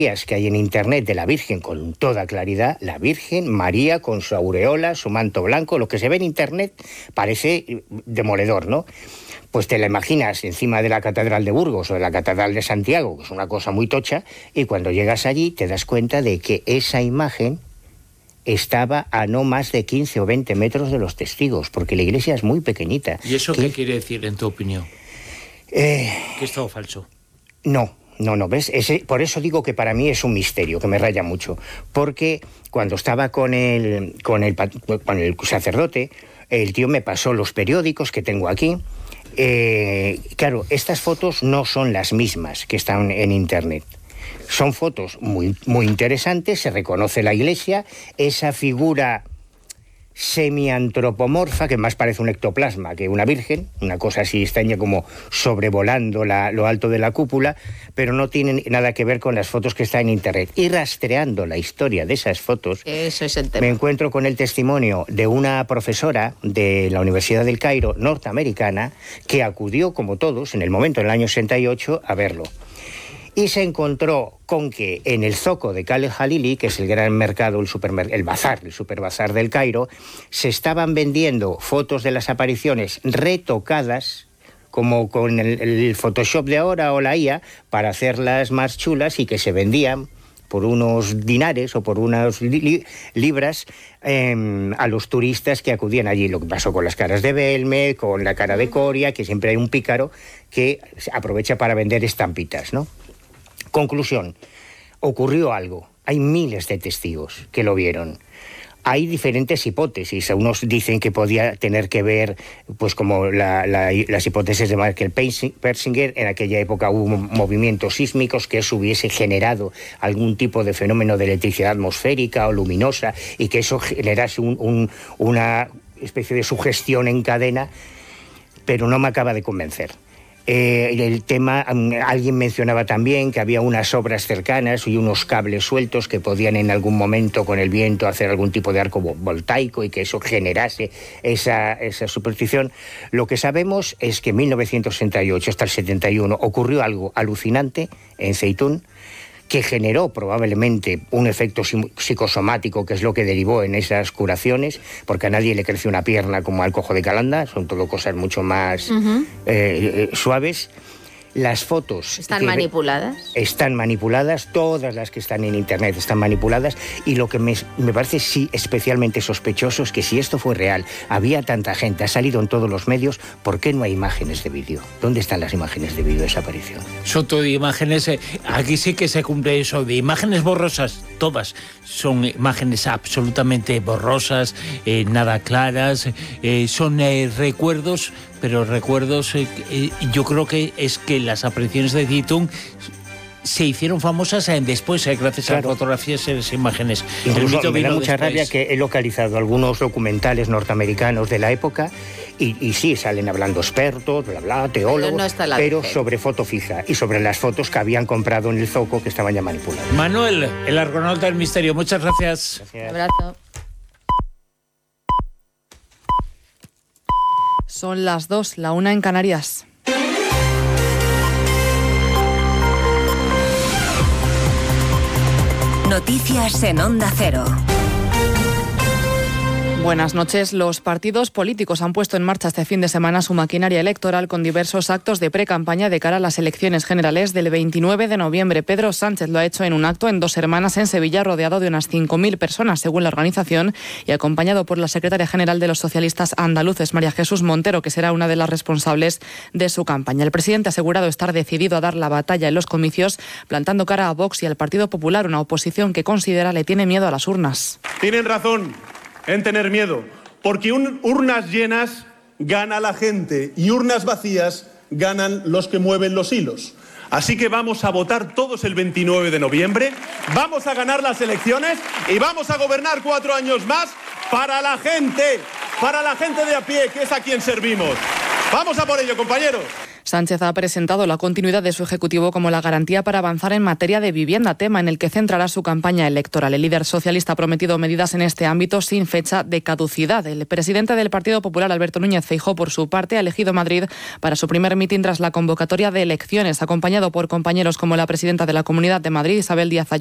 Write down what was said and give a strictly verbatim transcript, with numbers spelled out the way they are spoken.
que hay en internet de la Virgen con toda claridad, la Virgen María con su aureola, su manto blanco, lo que se ve en internet parece demoledor, ¿no? Pues te la imaginas encima de la Catedral de Burgos o de la Catedral de Santiago, que es una cosa muy tocha, y cuando llegas allí te das cuenta de que esa imagen estaba a no más de quince o veinte metros de los testigos, porque la iglesia es muy pequeñita. ¿Y eso qué, qué quiere decir, en tu opinión? Eh, ¿Que es todo falso? No. No, no, ¿ves? Ese, por eso digo que para mí es un misterio, que me raya mucho. Porque cuando estaba con el, con el, con el sacerdote, el tío me pasó los periódicos que tengo aquí. Eh, claro, estas fotos no son las mismas que están en internet. Son fotos muy, muy interesantes, se reconoce la iglesia, esa figura semi-antropomorfa, que más parece un ectoplasma que una virgen, una cosa así extraña como sobrevolando la, lo alto de la cúpula, pero no tienen nada que ver con las fotos que están en internet. Y rastreando la historia de esas fotos, Eso es el tema. me encuentro con el testimonio de una profesora de la Universidad del Cairo, norteamericana, que acudió, como todos, en el momento, en el año sesenta y ocho, a verlo. Y se encontró con que en el zoco de Khaled Jalili, que es el gran mercado, el, supermer- el bazar, el superbazar del Cairo, se estaban vendiendo fotos de las apariciones retocadas, como con el, el Photoshop de ahora o la I A, para hacerlas más chulas y que se vendían por unos dinares o por unas li- libras eh, a los turistas que acudían allí. Lo que pasó con las caras de Belme, con la cara de Coria, que siempre hay un pícaro que aprovecha para vender estampitas, ¿no? Conclusión, ocurrió algo. Hay miles de testigos que lo vieron. Hay diferentes hipótesis. Unos dicen que podía tener que ver, pues como la, la, las hipótesis de Michael Persinger, en aquella época hubo movimientos sísmicos, que eso hubiese generado algún tipo de fenómeno de electricidad atmosférica o luminosa y que eso generase un, un, una especie de sugestión en cadena, pero no me acaba de convencer. Eh, el tema, alguien mencionaba también que había unas obras cercanas y unos cables sueltos que podían en algún momento con el viento hacer algún tipo de arco voltaico y que eso generase esa, esa superstición. Lo que sabemos es que en mil novecientos sesenta y ocho hasta el setenta y uno ocurrió algo alucinante en Zeitún, que generó probablemente un efecto psicosomático, que es lo que derivó en esas curaciones, porque a nadie le creció una pierna como al cojo de Calanda, son todo cosas mucho más uh-huh. eh, eh, suaves. Las fotos... ¿Están manipuladas? Están manipuladas, todas las que están en internet están manipuladas, y lo que me, me parece sí especialmente sospechoso es que si esto fue real, había tanta gente, ha salido en todos los medios, ¿por qué no hay imágenes de vídeo? ¿Dónde están las imágenes de vídeo de esa aparición? Son todo imágenes, eh, aquí sí que se cumple eso, de imágenes borrosas, todas son imágenes absolutamente borrosas, eh, nada claras, eh, son eh, recuerdos, pero recuerdos, eh, eh, yo creo que es que las apariciones de Zeitún se hicieron famosas eh, después, eh, gracias claro. a fotografías y las imágenes. Incluso me da mucha después. rabia que he localizado algunos documentales norteamericanos de la época y, y sí, salen hablando expertos, bla, bla, teólogos, pero, no pero sobre foto fija y sobre las fotos que habían comprado en el zoco que estaban ya manipuladas. Manuel, el argonauta del misterio, muchas gracias. Gracias. Un abrazo. Son las dos, la una en Canarias. Noticias en Onda Cero. Buenas noches. Los partidos políticos han puesto en marcha este fin de semana su maquinaria electoral con diversos actos de pre-campaña de cara a las elecciones generales del veintinueve de noviembre. Pedro Sánchez lo ha hecho en un acto en Dos Hermanas, en Sevilla, rodeado de unas cinco mil personas, según la organización, y acompañado por la secretaria general de los socialistas andaluces, María Jesús Montero, que será una de las responsables de su campaña. El presidente ha asegurado estar decidido a dar la batalla en los comicios, plantando cara a Vox y al Partido Popular, una oposición que considera le tiene miedo a las urnas. Tienen razón en tener miedo, porque un, urnas llenas gana la gente y urnas vacías ganan los que mueven los hilos. Así que vamos a votar todos el veintinueve de noviembre, vamos a ganar las elecciones y vamos a gobernar cuatro años más para la gente, para la gente de a pie, que es a quien servimos. Vamos a por ello, compañeros. Sánchez ha presentado la continuidad de su ejecutivo como la garantía para avanzar en materia de vivienda, tema en el que centrará su campaña electoral. El líder socialista ha prometido medidas en este ámbito sin fecha de caducidad. El presidente del Partido Popular, Alberto Núñez Feijóo, por su parte, ha elegido Madrid para su primer mitin tras la convocatoria de elecciones, acompañado por compañeros como la presidenta de la Comunidad de Madrid, Isabel Díaz Ayuso,